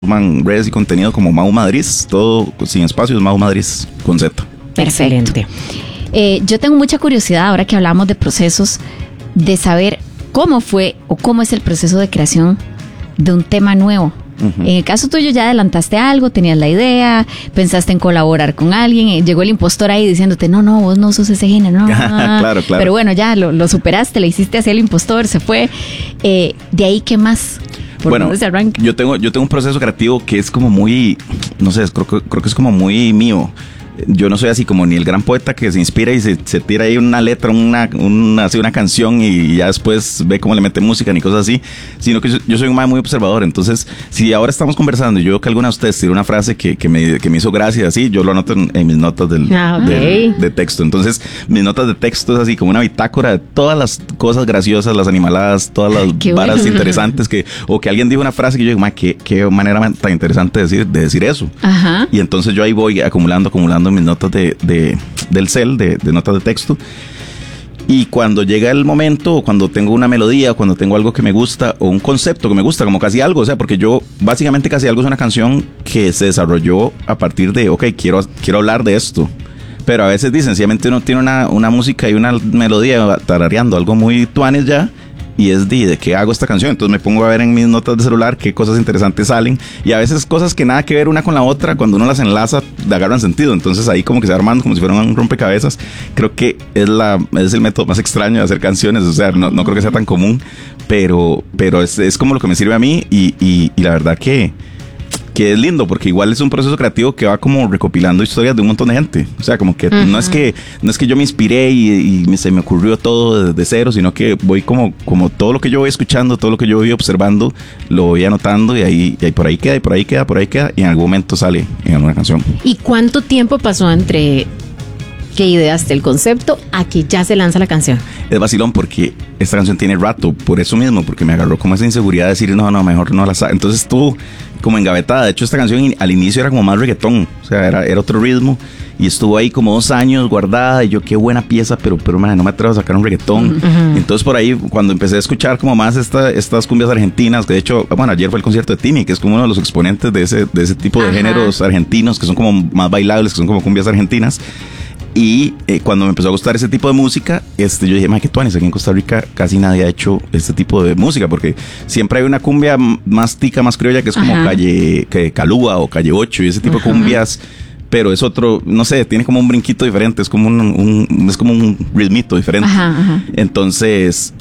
redes y contenido como Mau Madrid, todo sin espacios, Mau Madrid con Z. Excelente. Yo tengo mucha curiosidad ahora que hablamos de procesos, de saber cómo fue o cómo es el proceso de creación de un tema nuevo. En el caso tuyo ya adelantaste algo, tenías la idea, pensaste en colaborar con alguien, llegó el impostor ahí diciéndote, no, vos no sos ese género, no. Claro. Pero bueno, ya lo superaste, le hiciste hacia el impostor, se fue. De ahí, ¿qué más? Bueno, yo tengo un proceso creativo que es como muy, no sé, creo que es como muy mío. Yo no soy así como ni el gran poeta que se inspira y se tira ahí una letra, una canción y ya después ve cómo le mete música ni cosas así, sino que yo soy un man muy observador. Entonces, si ahora estamos conversando y yo veo que alguna de ustedes tira una frase que me hizo gracia, así, yo lo anoto en mis notas de texto. Entonces, mis notas de texto es así como una bitácora de todas las cosas graciosas, las animaladas, todas las varas interesantes o que alguien diga una frase que yo digo, qué manera tan interesante de decir eso. Ajá. Y entonces yo ahí voy acumulando mis notas del cel, de notas de texto. Y cuando llega el momento, o cuando tengo una melodía, o cuando tengo algo que me gusta, o un concepto que me gusta, como casi algo, o sea, porque yo, básicamente casi algo es una canción que se desarrolló a partir de, quiero hablar de esto. Pero a veces sencillamente uno tiene una música y una melodía tarareando algo muy tuanes ya, y es de qué hago esta canción. Entonces me pongo a ver en mis notas de celular qué cosas interesantes salen, y a veces cosas que nada que ver una con la otra, cuando uno las enlaza le agarran sentido. Entonces ahí como que se va armando como si fuera un rompecabezas. Creo que es el método más extraño de hacer canciones, o sea, no creo que sea tan común, pero es como lo que me sirve a mí, y la verdad que es lindo, porque igual es un proceso creativo que va como recopilando historias de un montón de gente. O sea, como que no es que yo me inspiré y se me ocurrió todo desde cero, sino que voy como todo lo que yo voy escuchando, todo lo que yo voy observando, lo voy anotando, y ahí por ahí queda, y por ahí queda, y en algún momento sale en alguna canción. ¿Y cuánto tiempo pasó entre que ideaste el concepto a que ya se lanza la canción? Es vacilón, porque esta canción tiene rato, por eso mismo, porque me agarró como esa inseguridad de decir, no, mejor no la saco. Entonces estuvo como engavetada. De hecho, esta canción al inicio era como más reggaetón, o sea, era otro ritmo, y estuvo ahí como 2 años guardada, y yo, qué buena pieza, pero man, no me atrevo a sacar un reggaetón. Entonces por ahí, cuando empecé a escuchar como más estas cumbias argentinas, que de hecho, bueno, ayer fue el concierto de Tini, que es como uno de los exponentes de ese tipo de géneros argentinos, que son como más bailables, que son como cumbias argentinas. Y cuando me empezó a gustar ese tipo de música, yo dije, qué tuanis, aquí en Costa Rica casi nadie ha hecho este tipo de música, porque siempre hay una cumbia más tica, más criolla, que es como Calúa o Calle 8 y ese tipo de cumbias, pero es otro, no sé, tiene como un brinquito diferente, es como un ritmito diferente. Entonces,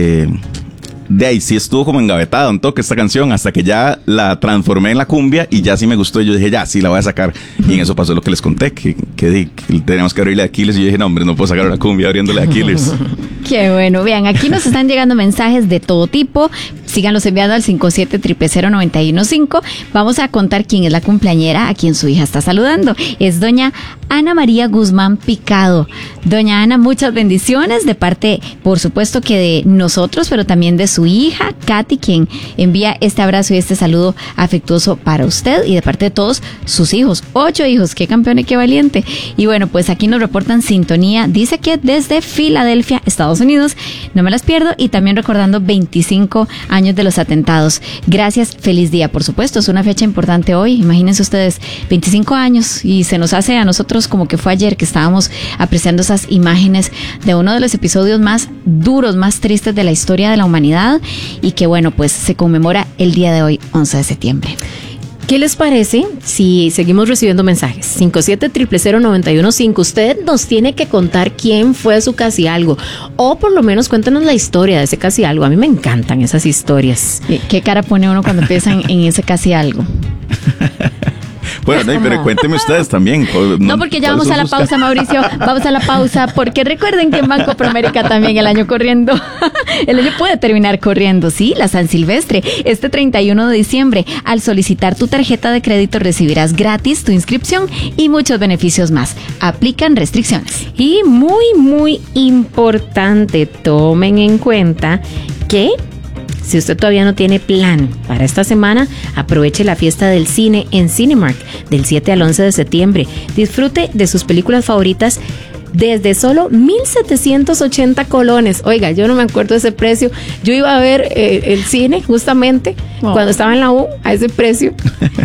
de ahí sí estuvo como engavetada un toque esta canción, hasta que ya la transformé en la cumbia y ya sí me gustó, y yo dije, ya sí la voy a sacar. Y en eso pasó lo que les conté, que teníamos que abrirle a Aquiles, y yo dije, no puedo sacar una cumbia abriéndole a Aquiles. Qué bueno. Vean, aquí nos están llegando mensajes de todo tipo. Síganlos enviando al 57000915. Vamos a contar quién es la cumpleañera a quien su hija está saludando. Es doña Ana María Guzmán Picado. Doña Ana, muchas bendiciones de parte, por supuesto, que de nosotros, pero también de su hija, Katy, quien envía este abrazo y este saludo afectuoso para usted, y de parte de todos sus hijos. 8 hijos, qué campeón y qué valiente. Y bueno, pues aquí nos reportan sintonía, dice que desde Filadelfia, Estados Unidos. No me las pierdo, y también recordando 25 años de los atentados. Gracias, feliz día, por supuesto, es una fecha importante hoy. Imagínense ustedes, 25 años, y se nos hace a nosotros como que fue ayer que estábamos apreciando esas imágenes de uno de los episodios más duros, más tristes de la historia de la humanidad, y que bueno, pues se conmemora el día de hoy, 11 de septiembre. ¿Qué les parece si seguimos recibiendo mensajes? 57000915. Usted nos tiene que contar quién fue su casi algo, o por lo menos cuéntanos la historia de ese casi algo. A mí me encantan esas historias. ¿Qué cara pone uno cuando empiezan en ese casi algo? Bueno, pero cuéntenme ustedes también. No, porque ya vamos a la pausa, Mauricio. Vamos a la pausa, porque recuerden que en Banco Promérica también el año corriendo, el año puede terminar corriendo, sí, la San Silvestre. Este 31 de diciembre, al solicitar tu tarjeta de crédito, recibirás gratis tu inscripción y muchos beneficios más. Aplican restricciones. Y muy importante, tomen en cuenta que si usted todavía no tiene plan para esta semana, aproveche la fiesta del cine en Cinemark del 7 al 11 de septiembre. Disfrute de sus películas favoritas desde solo 1,780 colones. Oiga, yo no me acuerdo de ese precio. Yo iba a ver el cine justamente cuando estaba en la U a ese precio.